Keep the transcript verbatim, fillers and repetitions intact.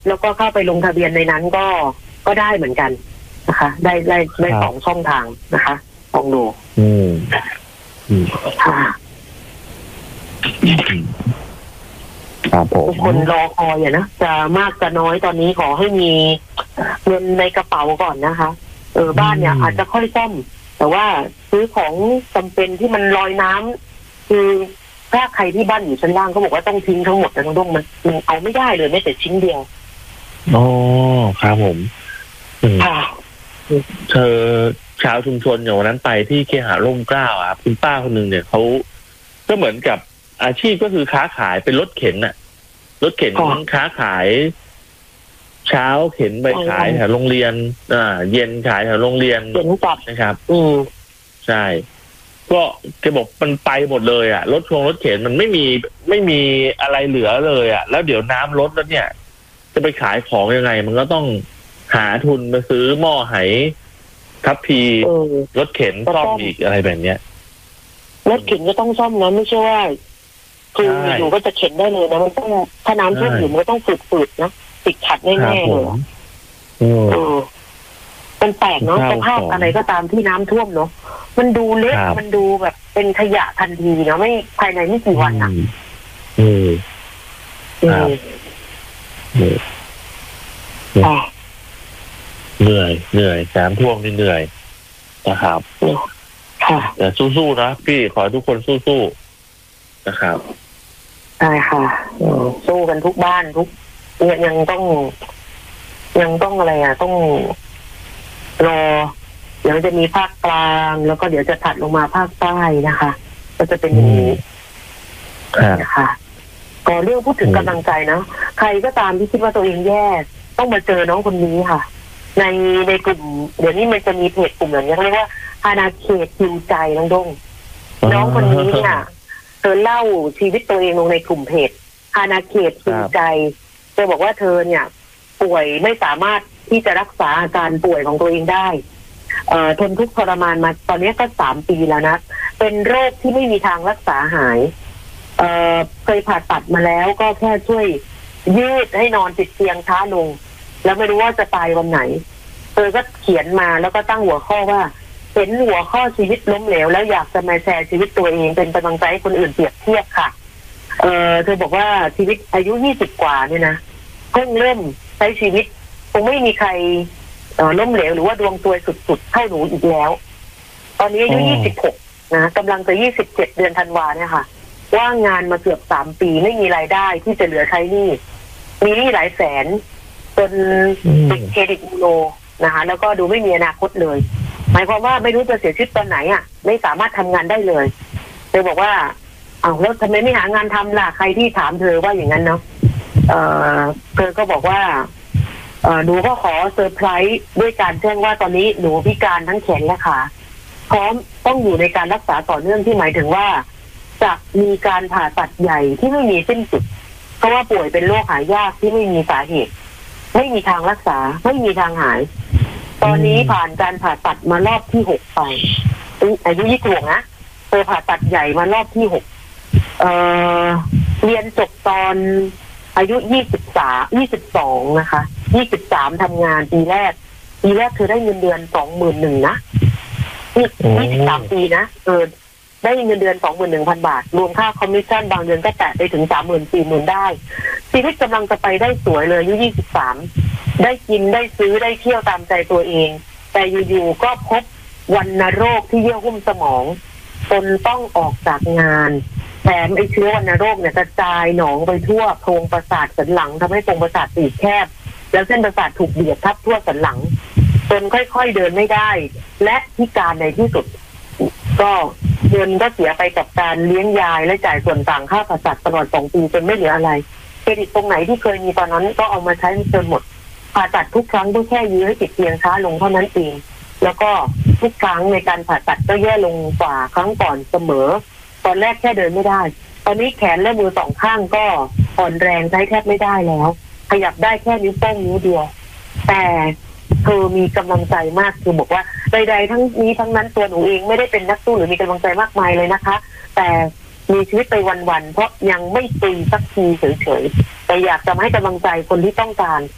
แล้วก็เข้าไปลงทะเบียนในนั้นก็ก็ได้เหมือนกันนะคะได้ได้ได้สองช่องทางนะคะลองดูอืมอืมค่ะครับผมทุกคนรอคอยอะนะจะมากจะน้อยตอนนี้ขอให้มีเงินในกระเป๋าก่อนนะคะเออบ้านเนี่ยอาจจะค่อยซ่อมแต่ว่าซื้อของจำเป็นที่มันลอยน้ำคือถ้าใครที่บ้านอยู่ชั้นล่างเขาบอกว่าต้องทิ้งทั้งหมดนะน้องด้งมันมันเอาไม่ได้เลยแม้แต่ชิ้นเดียวอ๋อครับผมค่ะเธอชาวชุมชนอย่างวันนั้นไปที่เคหะร่มเกล้าอ่ะคุณป้าคนหนึ่งเนี่ยเขาก็เหมือนกับอาชีพก็คือค้าขายเป็นรถเข็นน่ะรถเข็นค้าขายเช้าเข็นไปขายแถวโรงเรียนอ่าเย็นขายแถวโรงเรียนนะครับอืมใช่ก็แกบอกมันไปหมดเลยอ่ะรถชงรถเข็นมันไม่มีไม่มีอะไรเหลือเลยอ่ะแล้วเดี๋ยวน้ำลดแล้วเนี่ยจะไปขายของยังไงมันก็ต้องหาทุนไปซื้อหม้อไหทัพพีรถเข็นซ่อมอีกอะไรแบบเนี้ยรถเข็นก็ต้องซ่อมนะไม่ใช่ว่าคืออยู่ก็จะเข็นได้เลยนะมันต้องถ้าน้ำท่วมอยู่มันก็ต้องฝืดๆนะติดขัดแน่ๆเลยเออมันแปลกเนาะสภาพอะไรก็ตามที่น้ำท่วมเนาะมันดูเละมันดูแบบเป็นขยะทันทีเนาะไม่ภายในไม่กี่วันอ่ะอืมครับเหนื่อยเหนื่อยน้ำท่วมนี่เหนื่อยนะครับค่ะแต่สู้ๆนะพี่ขอให้ทุกคนสู้ๆนะครับใช่ค่ะสู้กันทุกบ้านทุกยังยังต้องยังต้องอะไรอ่ะต้องรอเดี๋ยวจะมีภาคกลางแล้วก็เดี๋ยวจะถัดลงมาภาคใต้นะคะก็จะเป็นอย่างนี้นะคะก็เรื่องพูดถึงกำลังใจนะใครก็ตามที่คิดว่าตัวเองแย่ต้องมาเจอน้องคนนี้ค่ะในในกลุ่มเดี๋ยวนี้มันจะมีเพจกลุ่มอย่างนี้เขาเรียกว่าอาณาเขตฮิวใจน้องดงน้องคนนี้เนี่ยเธอเล่าชีวิตตัวเองลงในกลุ่มเพจอาณาเขตฮิวใจเธอบอกว่าเธอเนี่ยป่วยไม่สามารถที่จะรักษาอาการป่วยของตัวเองได้เอ่อทนทุกข์ทรมานมาตอนนี้ก็สามปีแล้วนะเป็นโรคที่ไม่มีทางรักษาหายเอ่อเคยผ่าตัดมาแล้วก็แค่ช่วยยืดให้นอนติดเตียงช้าลงแล้วไม่รู้ว่าจะตายวันไหนเธอก็เขียนมาแล้วก็ตั้งหัวข้อว่าเห็นหัวข้อชีวิตล้มเหลวแล้วอยากจะมาแชร์ชีวิตตัวเองเป็นกำลังใจให้คนอื่นเปรียบเทียบค่ะเอ่อเธอบอกว่าชีวิตอายุยี่สิบกว่าเนี่ยนะเพิ่งเริ่มใช้ชีวิตคงไม่มีใครเอ่อล้มเหลวหรือว่าดวงซวยสุดๆเท่าหนูอีกแล้วตอนนี้อายุยี่สิบหกนะกำลังจะยี่สิบเจ็ดเดือนธันวาเนี่ยค่ะว่างงานมาเกือบสามปีไม่มีรายได้ที่จะเหลือใช้หนี้มีหนี้หลายแสนจนติดเครดิตบูโรนะคะแล้วก็ดูไม่มีอนาคตเลยหมายความว่าไม่รู้จะเสียชีวิตตอนไหนอ่ะไม่สามารถทำงานได้เลยเธอบอกว่าอ้าวแล้วทำไมไม่หางานทำล่ะใครที่ถามเธอว่าอย่างนั้นเนาะเออเธอก็บอกว่าเออหนูก็ขอเซอร์ไพรส์ด้วยการแจ้งว่าตอนนี้หนูพิการทั้งแขนและขาพร้อมต้องอยู่ในการรักษาต่อเนื่องที่หมายถึงว่าจะมีการผ่าตัดใหญ่ที่ไม่มีสิ้นสุดเพราะว่าป่วยเป็นโรคหายากที่ไม่มีสาเหตุไม่มีทางรักษาไม่มีทางหายตอนนี้ผ่านการผ่าตัดมารอบที่หกไปอายุยี่สิบหกนะเธอผ่าตัดใหญ่มารอบที่หกเอ่อเรียนจบตอนอายุยี่สิบสามยี่สิบสองนะคะยี่สิบสามทำงานปีแรกปีแรกเธอได้เงินเดือนสองหมื่นหนึ่งนะนี่ยี่สิบสามปีนะเออได้เงินเดือนสองหมื่นหนึ่งพันบาทรวมค่าคอมมิชชั่นบางเดือนก็แตะไปถึงสามหมื่นสี่หมื่นได้ชีวิตกำลังจะไปได้สวยเลยอายุยี่สิบสามได้กินได้ซื้อได้เที่ยวตามใจตัวเองแต่อยู่ๆก็พบวัณโรคที่เยื่อหุ้มสมองจนต้องออกจากงานแถมไอเชื้อวัณโรคเนี่ยกระจายหนองไปทั่วโพรงประสาทสันหลังทำให้โพรงประสาทตีบแคบแล้วเส้นประสาทถูกเบียดทับทั่วสันหลังจนค่อยๆเดินไม่ได้และพิการในที่สุดก็เงินก็เสียไปกับการเลี้ยงยายและจ่ายส่วนต่างค่าผ่าตัดตลอดสองปีจนไม่เหลืออะไรเครดิตตรงไหนที่เคยมีตอนนั้นก็เอามาใช้จนหมดผ่าตัดทุกครั้งก็แค่ยื้อให้ติดเตียงช้าลงเท่านั้นเองแล้วก็ทุกครั้งในการผ่าตัดก็แย่ลงกว่าครั้งก่อนเสมอตอนแรกแค่เดินไม่ได้ตอนนี้แขนและมือสองข้างก็อ่อนแรงใช้แทบไม่ได้แล้วขยับได้แค่นิ้วโป้งนิ้วเดียวแต่เธอมีกำลังใจมากคือบอกว่าใดๆทั้งนี้ทั้งนั้นตัวหนูเองไม่ได้เป็นนักสู้หรือมีกำลังใจมากมายเลยนะคะแต่มีชีวิตไปวันๆเพราะยังไม่ตุยสักทีเฉยๆแต่อยากจะให้กำลังใจคนที่ต้องการ